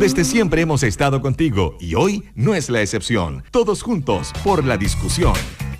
Desde siempre hemos estado contigo y hoy no es la excepción. Todos juntos por la discusión.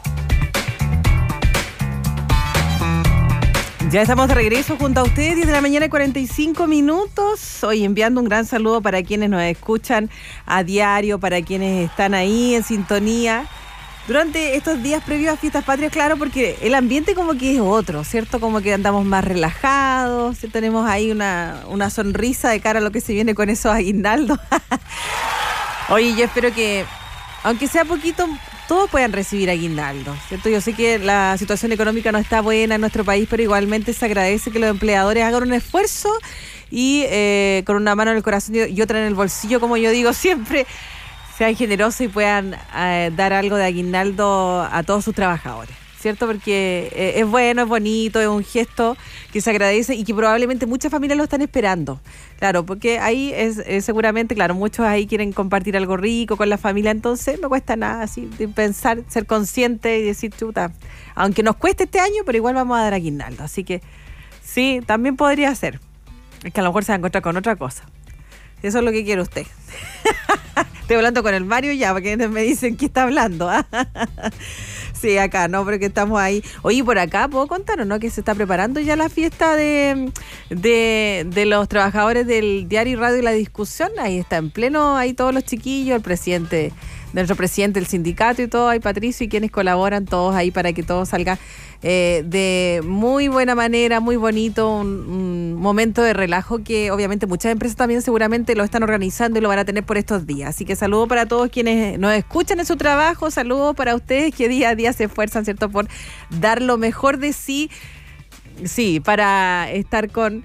Ya estamos de regreso junto a ustedes, 10 de la mañana y 45 minutos. Hoy enviando un gran saludo para quienes nos escuchan a diario, para quienes están ahí en sintonía. Durante estos días previos a Fiestas Patrias, claro, porque el ambiente como que es otro, ¿cierto? Como que andamos más relajados, ¿sí? Tenemos ahí una sonrisa de cara a lo que se viene con esos aguinaldos. Oye, yo espero que, aunque sea poquito, todos puedan recibir aguinaldo, ¿cierto? Yo sé que la situación económica no está buena en nuestro país, pero igualmente se agradece que los empleadores hagan un esfuerzo y con una mano en el corazón y otra en el bolsillo, como yo digo siempre, sean generosos y puedan dar algo de aguinaldo a todos sus trabajadores, ¿cierto? Porque es bueno, es bonito, es un gesto que se agradece y que probablemente muchas familias lo están esperando. Claro, porque ahí es seguramente, claro, muchos ahí quieren compartir algo rico con la familia, entonces no cuesta nada así de pensar, ser consciente y decir, chuta, aunque nos cueste este año, pero igual vamos a dar aguinaldo. Así que sí, también podría ser. Es que a lo mejor se va a encontrar con otra cosa. Eso es lo que quiere usted. Estoy hablando con el Mario ya, porque me dicen que está hablando. Sí, acá, ¿no? Pero que estamos ahí. Oye, por acá, ¿puedo contar o no? Que se está preparando ya la fiesta de los trabajadores del diario y radio y la discusión. Ahí está en pleno, ahí todos los chiquillos, el presidente, nuestro presidente del sindicato y todo, ahí Patricio y quienes colaboran todos ahí para que todo salga de muy buena manera, muy bonito, un momento de relajo que obviamente muchas empresas también seguramente lo están organizando y lo van a tener por estos días. Así que saludos para todos quienes nos escuchan en su trabajo, saludos para ustedes que día a día se esfuerzan, ¿cierto?, por dar lo mejor de sí, para estar con...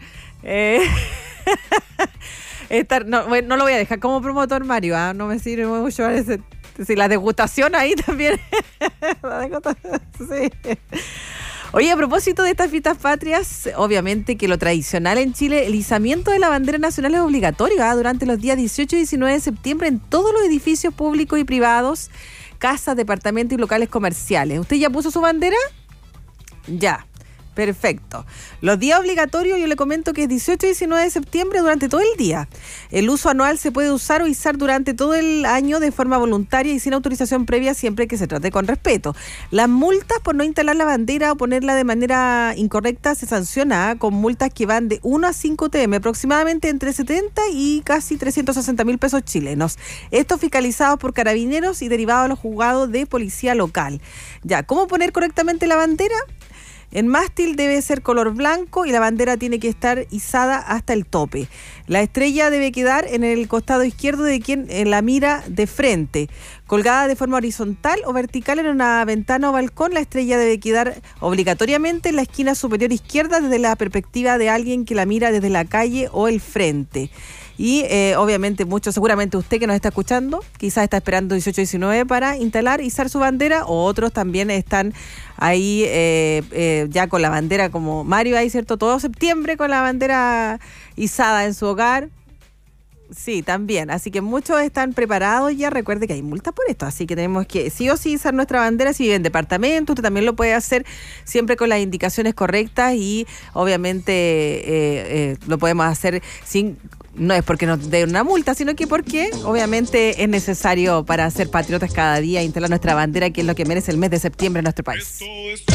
no lo voy a dejar como promotor, Mario, no me sirve mucho parece. Sí, la degustación ahí también. Sí. Oye, a propósito de estas fiestas patrias, obviamente que lo tradicional en Chile, el izamiento de la bandera nacional es obligatorio durante los días 18 y 19 de septiembre en todos los edificios públicos y privados, casas, departamentos y locales comerciales. ¿Usted ya puso su bandera? Ya. Perfecto. Los días obligatorios, yo le comento que es 18 y 19 de septiembre durante todo el día. El uso anual se puede usar o izar durante todo el año de forma voluntaria y sin autorización previa siempre que se trate con respeto. Las multas por no instalar la bandera o ponerla de manera incorrecta se sanciona con multas que van de 1 a 5 UTM, aproximadamente entre 70 y casi 360.000 pesos chilenos. Esto fiscalizado por carabineros y derivado a los juzgados de policía local. Ya, ¿cómo poner correctamente la bandera? El mástil debe ser color blanco y la bandera tiene que estar izada hasta el tope. La estrella debe quedar en el costado izquierdo de quien la mira de frente. Colgada de forma horizontal o vertical en una ventana o balcón, la estrella debe quedar obligatoriamente en la esquina superior izquierda desde la perspectiva de alguien que la mira desde la calle o el frente. Y obviamente seguramente usted que nos está escuchando, quizás está esperando 18 y 19 para instalar, izar su bandera, o otros también están ahí ya con la bandera como Mario, ahí, ¿cierto? Todo septiembre con la bandera izada en su hogar. Sí, también. Así que muchos están preparados ya. Recuerde que hay multas por esto, así que tenemos que sí o sí izar nuestra bandera. Si vive en departamento, usted también lo puede hacer siempre con las indicaciones correctas y obviamente lo podemos hacer sin... No es porque nos den una multa, sino que porque obviamente es necesario para ser patriotas cada día, instalar nuestra bandera, que es lo que merece el mes de septiembre en nuestro país.